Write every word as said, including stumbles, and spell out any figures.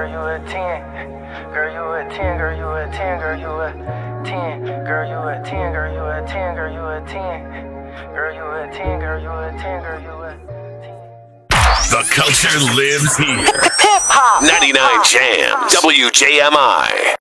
girl, you a ten. Girl, you a ten, girl, you a ten, girl, you a ten. Girl, you a ten, girl, you a ten, girl, you a ten. Girl, you a ten, girl, you a ten, girl, you a ten. The culture lives here. Hip hop. ninety-nine Jams. W J M I.